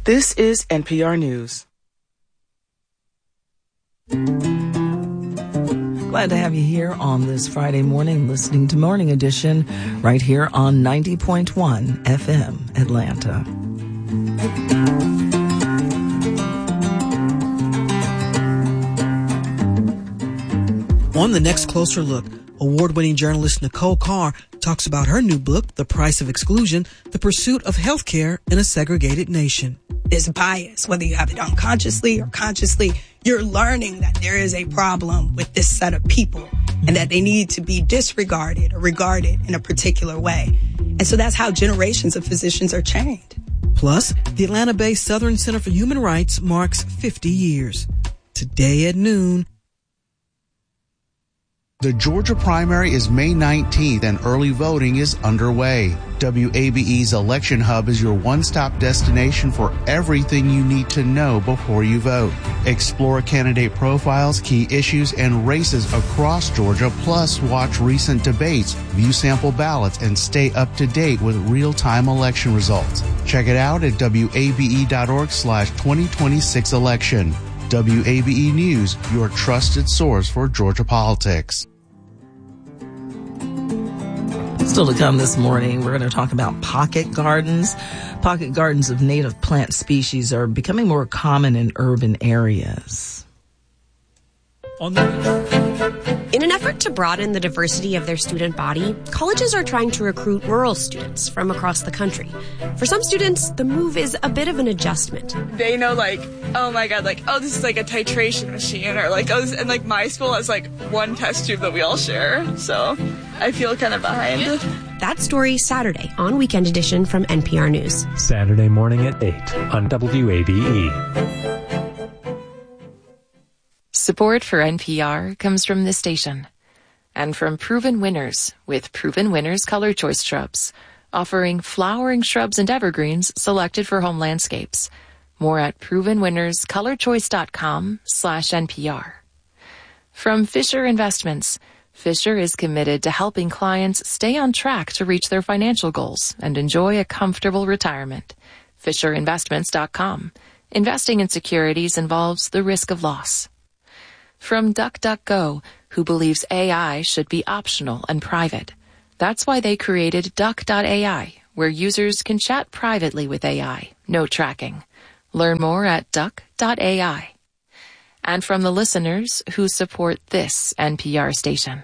This is NPR News. Glad to have you here on this Friday morning, listening to Morning Edition right here on 90.1 FM Atlanta. On the next Closer Look, award-winning journalist Nicole Carr talks about her new book, The Price of Exclusion, The Pursuit of Healthcare in a Segregated Nation. There's bias, whether you have it unconsciously or consciously. You're learning that there is a problem with this set of people and that they need to be disregarded or regarded in a particular way. And so that's how generations of physicians are trained. Plus, the Atlanta-based Southern Center for Human Rights marks 50 years. Today at noon. The Georgia primary is May 19th and early voting is underway. WABE's Election Hub is your one-stop destination for everything you need to know before you vote. Explore candidate profiles, key issues, and races across Georgia, plus watch recent debates, view sample ballots, and stay up to date with real-time election results. Check it out at wabe.org/2026 election. WABE News, your trusted source for Georgia politics. Still to come this morning, we're going to talk about pocket gardens. Pocket gardens of native plant species are becoming more common in urban areas. In an effort to broaden the diversity of their student body, colleges are trying to recruit rural students from across the country. For some students, the move is a bit of an adjustment. They know, like, oh my god, like, oh, this is like a titration machine, or like, oh, this, and like my school has like one test tube that we all share, so I feel kind of behind. That story Saturday on Weekend Edition from NPR News. Saturday morning at 8 on WABE. Support for NPR comes from this station and from Proven Winners with Proven Winners Color Choice Shrubs, offering flowering shrubs and evergreens selected for home landscapes. More at provenwinnerscolorchoice.com/NPR. From Fisher Investments, Fisher is committed to helping clients stay on track to reach their financial goals and enjoy a comfortable retirement. FisherInvestments.com. Investing in securities involves the risk of loss. From DuckDuckGo, who believes AI should be optional and private. That's why they created Duck.ai, where users can chat privately with AI, no tracking. Learn more at Duck.ai. And from the listeners who support this NPR station.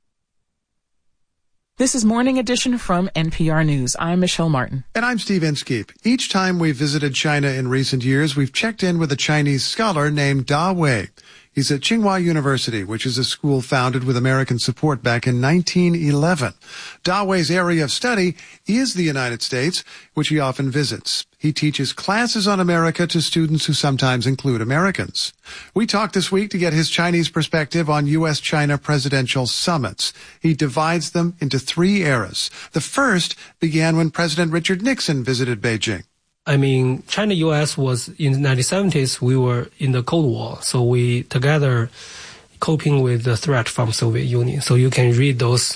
This is Morning Edition from NPR News. I'm Michelle Martin. And I'm Steve Inskeep. Each time we've visited China in recent years, we've checked in with a Chinese scholar named Da Wei. He's at Tsinghua University, which is a school founded with American support back in 1911. Da Wei's area of study is the United States, which he often visits. He teaches classes on America to students who sometimes include Americans. We talked this week to get his Chinese perspective on U.S.-China presidential summits. He divides them into three eras. The first began when President Richard Nixon visited Beijing. I mean, China-U.S. was in the 1970s, we were in the Cold War. So we together coping with the threat from Soviet Union. So you can read those,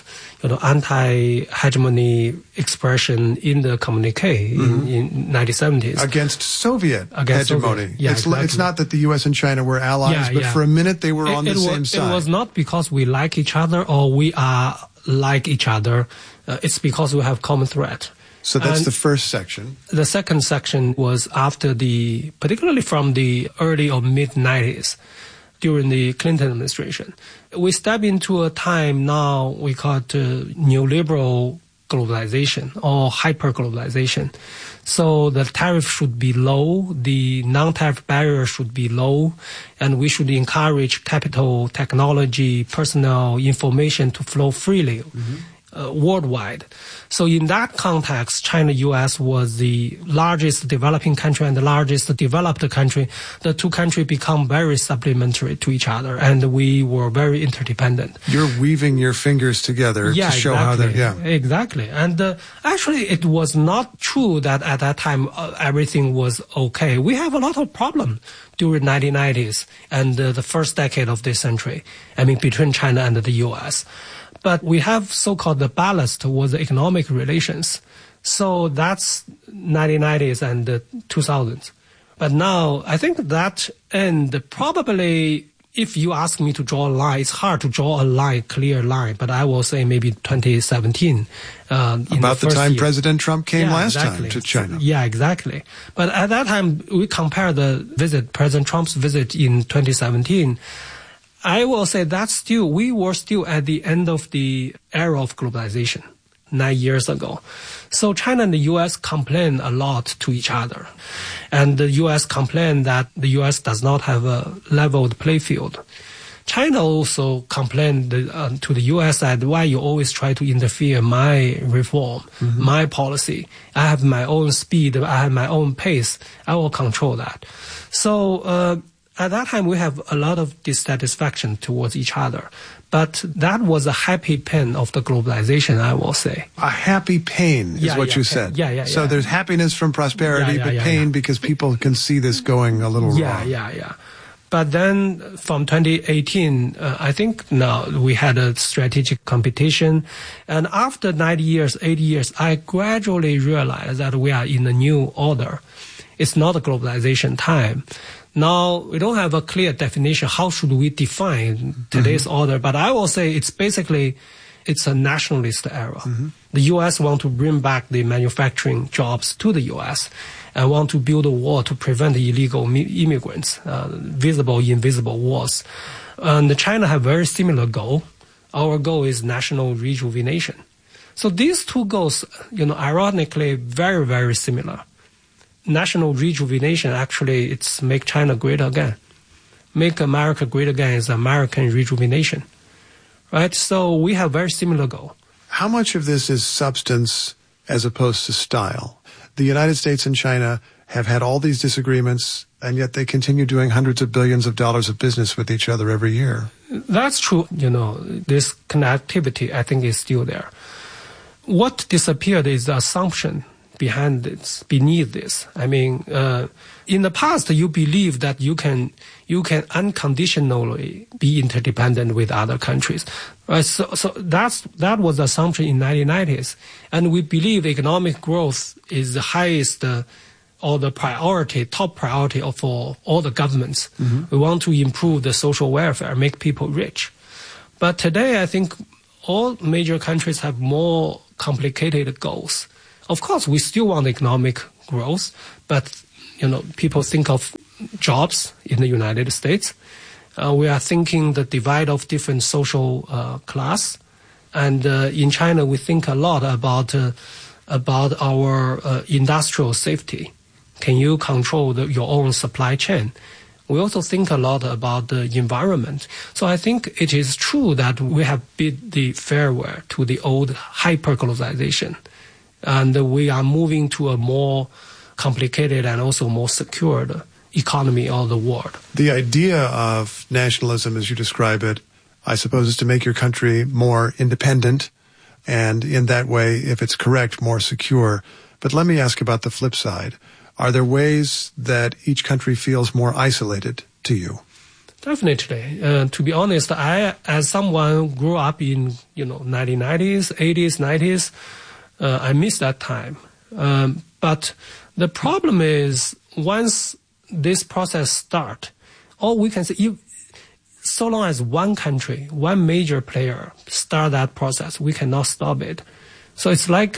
anti-hegemony expression in the communique in 1970s. Against Soviet hegemony. Soviet. Yeah, exactly. It's not that the U.S. and China were allies, but for a minute they were on the same side. It was not because we like each other or we are like each other. It's because we have common threat. So that's the first section. The second section was particularly from the early or mid-90s, during the Clinton administration. We step into a time now we call it neoliberal globalization or hyper-globalization. So the tariff should be low, the non-tariff barrier should be low, and we should encourage capital, technology, personnel, information to flow freely. Worldwide. So in that context, China-U.S. was the largest developing country and the largest developed country. The two countries become very supplementary to each other, and we were very interdependent. You're weaving your fingers together to show how that, Exactly. And actually, it was not true that at that time everything was okay. We have a lot of problems during 1990s and the first decade of this century, between China and the U.S., but we have so-called the ballast was the economic relations. So that's 1990s and 2000s. But now, I think that end probably, if you ask me to draw a line, it's hard to draw a line, clear line, but I will say maybe 2017. About the time President Trump came last exactly. time to China. Yeah, exactly. But at that time, we compare the visit, President Trump's visit in 2017. I will say that we were still at the end of the era of globalization 9 years ago. So China and the U.S. complain a lot to each other. And the U.S. complained that the U.S. does not have a leveled play field. China also complained to the U.S. that why you always try to interfere in my reform, my policy. I have my own speed. I have my own pace. I will control that. So at that time, we have a lot of dissatisfaction towards each other. But that was a happy pain of the globalization, I will say. A happy pain is what you said. Yeah. So there's happiness from prosperity, but pain because people can see this going a little wrong. Yeah. But then from 2018, I think now we had a strategic competition. And after 80 years, I gradually realized that we are in a new order. It's not a globalization time. Now, we don't have a clear definition. How should we define today's order? But I will say it's a nationalist era. The U.S. want to bring back the manufacturing jobs to the U.S. and want to build a wall to prevent illegal immigrants, visible, invisible walls. And China have very similar goal. Our goal is national rejuvenation. So these two goals, ironically, very, very similar. National rejuvenation, actually, it's make China great again. Make America great again is American rejuvenation, right? So we have very similar goal. How much of this is substance as opposed to style? The United States and China have had all these disagreements, and yet they continue doing hundreds of billions of dollars of business with each other every year. That's true. This connectivity, I think, is still there. What disappeared is the assumption beneath this. I mean, in the past, you believe that you can unconditionally be interdependent with other countries. Right? So that was the assumption in 1990s. And we believe economic growth is the highest or the top priority for all the governments. We want to improve the social welfare, make people rich. But today, I think all major countries have more complicated goals. Of course, we still want economic growth, but people think of jobs in the United States. We are thinking the divide of different social class, and in China, we think a lot about our industrial safety. Can you control your own supply chain? We also think a lot about the environment. So I think it is true that we have bid the farewell to the old hyper-globalization. And we are moving to a more complicated and also more secured economy of the world. The idea of nationalism, as you describe it, I suppose, is to make your country more independent and in that way, if it's correct, more secure. But let me ask about the flip side. Are there ways that each country feels more isolated to you? Definitely. To be honest, I, as someone who grew up in 1990s, 80s, 90s, I miss that time. But the problem is once this process starts, all we can say, so long as one country, one major player start that process, we cannot stop it. So it's like,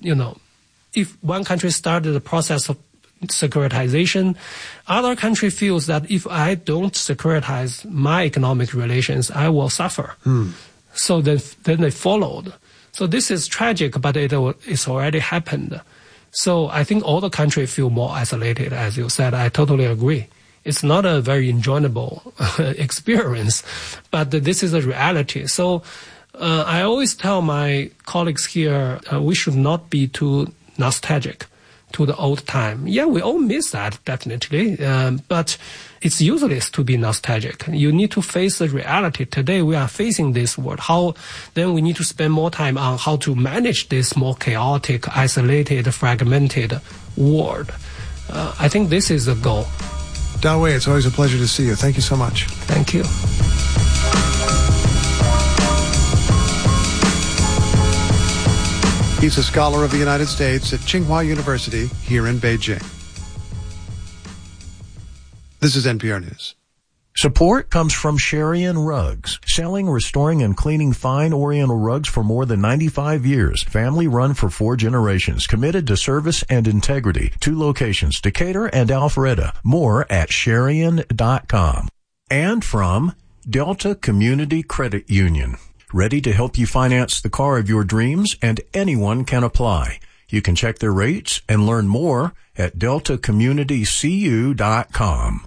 if one country started the process of securitization, other country feels that if I don't securitize my economic relations, I will suffer. So then they followed. So this is tragic, but it's already happened. So I think all the countries feel more isolated, as you said. I totally agree. It's not a very enjoyable experience, but this is a reality. So I always tell my colleagues here, we should not be too nostalgic to the old time. Yeah, we all miss that, definitely, but it's useless to be nostalgic. You need to face the reality. Today we are facing this world. Then we need to spend more time on how to manage this more chaotic, isolated, fragmented world. I think this is the goal. Da Wei, it's always a pleasure to see you. Thank you so much. Thank you. He's a scholar of the United States at Tsinghua University here in Beijing. This is NPR News. Support comes from Sherian Rugs, selling, restoring, and cleaning fine Oriental rugs for more than 95 years. Family run for 4 generations, committed to service and integrity. 2 locations, Decatur and Alpharetta. More at Sherian.com. And from Delta Community Credit Union. Ready to help you finance the car of your dreams, and anyone can apply. You can check their rates and learn more at deltacommunitycu.com.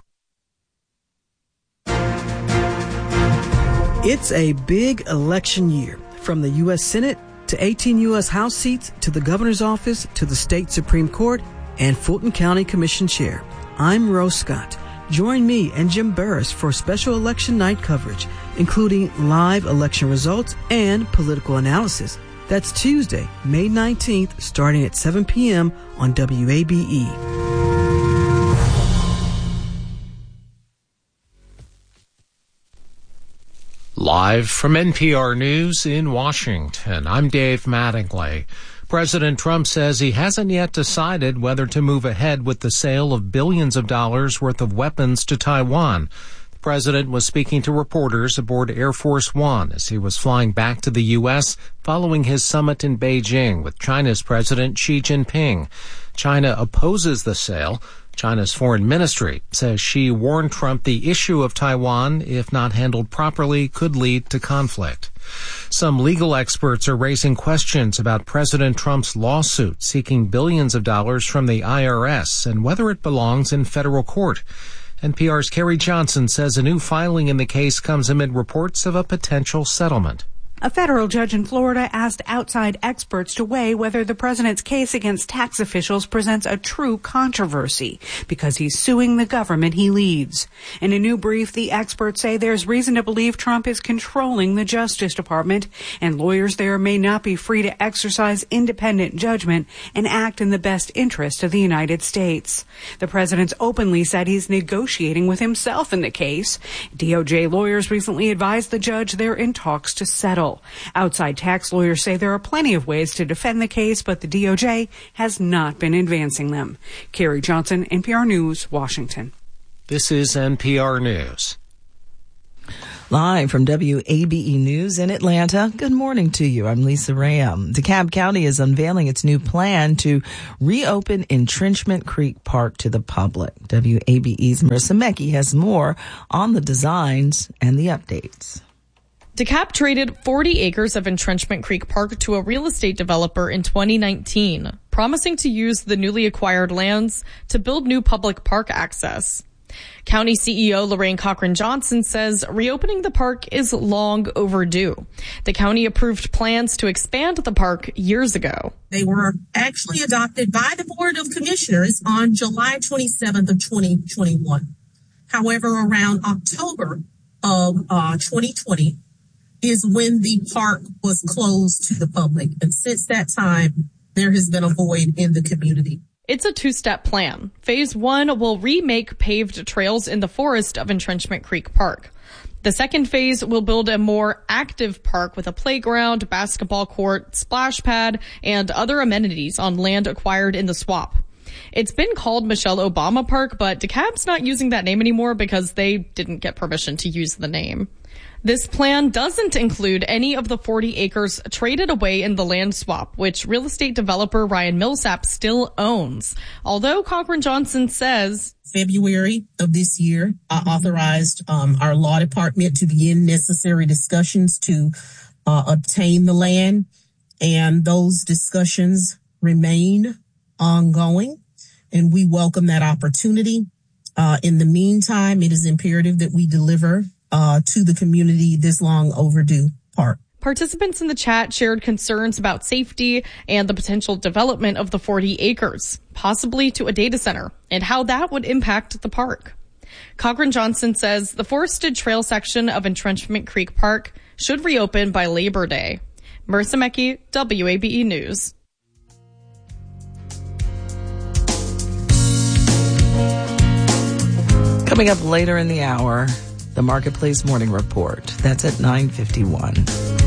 It's a big election year, from the U.S. Senate to 18 U.S. House seats to the governor's office to the state Supreme Court and Fulton County Commission Chair. I'm Rose Scott. Join me and Jim Burris for special election night coverage, including live election results and political analysis. That's Tuesday, May 19th, starting at 7 p.m. on WABE. Live from NPR News in Washington, I'm Dave Mattingly. President Trump says he hasn't yet decided whether to move ahead with the sale of billions of dollars worth of weapons to Taiwan. The president was speaking to reporters aboard Air Force One as he was flying back to the U.S. following his summit in Beijing with China's President Xi Jinping. China opposes the sale. China's foreign ministry says Xi warned Trump the issue of Taiwan, if not handled properly, could lead to conflict. Some legal experts are raising questions about President Trump's lawsuit seeking billions of dollars from the IRS and whether it belongs in federal court. NPR's Carrie Johnson says a new filing in the case comes amid reports of a potential settlement. A federal judge in Florida asked outside experts to weigh whether the president's case against tax officials presents a true controversy because he's suing the government he leads. In a new brief, the experts say there's reason to believe Trump is controlling the Justice Department, and lawyers there may not be free to exercise independent judgment and act in the best interest of the United States. The president's openly said he's negotiating with himself in the case. DOJ lawyers recently advised the judge they're in talks to settle. Outside tax lawyers say there are plenty of ways to defend the case, but the DOJ has not been advancing them. Carrie Johnson, NPR News, Washington. This is NPR News. Live from WABE News in Atlanta. Good morning to you. I'm Lisa Ram. DeKalb County is unveiling its new plan to reopen Entrenchment Creek Park to the public. WABE's Marissa Mecki has more on the designs and the updates. DeKalb traded 40 acres of Entrenchment Creek Park to a real estate developer in 2019, promising to use the newly acquired lands to build new public park access. County CEO Lorraine Cochran Johnson says reopening the park is long overdue. The county approved plans to expand the park years ago. They were actually adopted by the Board of Commissioners on July 27th of 2021. However, around October of 2020, is when the park was closed to the public. And since that time, there has been a void in the community. It's a 2-step plan. Phase 1 will remake paved trails in the forest of Entrenchment Creek Park. The second phase will build a more active park with a playground, basketball court, splash pad, and other amenities on land acquired in the swap. It's been called Michelle Obama Park, but DeKalb's not using that name anymore because they didn't get permission to use the name. This plan doesn't include any of the 40 acres traded away in the land swap, which real estate developer Ryan Millsap still owns. Although Cochran Johnson says February of this year, I authorized our law department to begin necessary discussions to obtain the land, and those discussions remain ongoing, and we welcome that opportunity. In the meantime, it is imperative that we deliver to the community this long overdue park. Participants in the chat shared concerns about safety and the potential development of the 40 acres, possibly to a data center, and how that would impact the park. Cochran Johnson says the forested trail section of Entrenchment Creek Park should reopen by Labor Day. Marissa Mecki, WABE News. Coming up later in the hour, the Marketplace Morning Report. That's at 9:51.